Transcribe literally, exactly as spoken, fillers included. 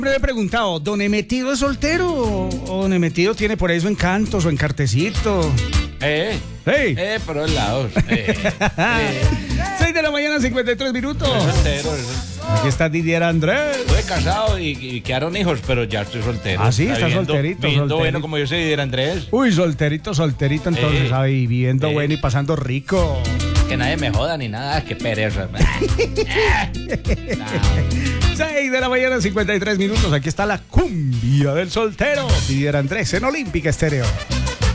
Siempre le he preguntado, ¿don Emetido es soltero o don Emetido tiene por eso encantos o encartecito? Eh, ¡Hey! eh, por los lados. Eh, eh. seis de la mañana, cincuenta y tres minutos. Soy soltero, soy- Aquí está Didier Andrés. Estuve casado y, y quedaron hijos, pero ya estoy soltero. Ah, sí, está Viviendo- solterito, viviendo solterito. bueno como yo soy, Didier Andrés. Uy, solterito, solterito, entonces, Eh, ahí, viviendo eh. bueno y pasando rico. Que nadie me joda ni nada, que pereza. seis de la mañana, cincuenta y tres minutos. Aquí está la cumbia del soltero. Didier Andrés en Olímpica Estéreo.